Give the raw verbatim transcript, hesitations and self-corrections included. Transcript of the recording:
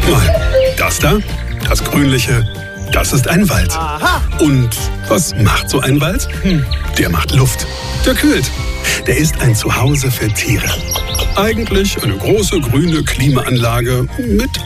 Mal das da, das Grünliche, das ist ein Wald. Aha. Und was macht so ein Wald? Hm, der macht Luft, der kühlt. Der ist ein Zuhause für Tiere. Eigentlich eine große grüne Klimaanlage mit